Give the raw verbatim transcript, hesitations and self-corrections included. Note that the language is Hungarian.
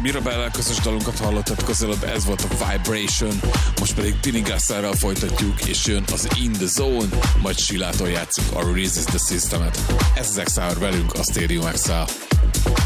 Mirabellel közös dalunkat hallottatok az előbb, ez volt a Vibration, most pedig Pini Gasserrel folytatjuk, és jön az In The Zone, majd Silától játszunk a Resist The System-et. Ez az Exile velünk, a Stadium Exile.